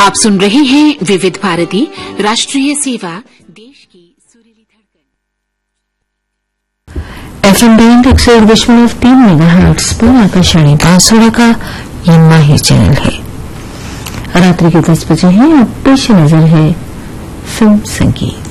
आप सुन रहे हैं विविध भारती राष्ट्रीय सेवा, देश की सुरीली धड़कन। FM बैंड 101.3 मेगाहर्ट्ज पर आकाशवाणी बांसुरा का ये माही चैनल है। रात्रि के 10 बजे हैं। अब पेश नजर है फिल्म संगीत।